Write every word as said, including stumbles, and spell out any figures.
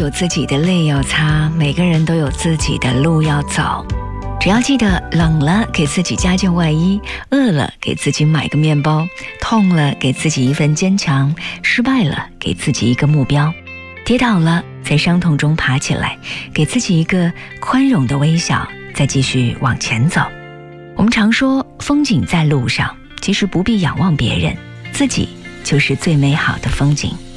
有自己的泪要擦，每个人都有自己的路要走。只要记得，冷了给自己加件外衣，饿了给自己买个面包，痛了给自己一份坚强，失败了给自己一个目标，跌倒了在伤痛中爬起来，给自己一个宽容的微笑，再继续往前走。我们常说风景在路上，其实不必仰望别人，自己就是最美好的风景。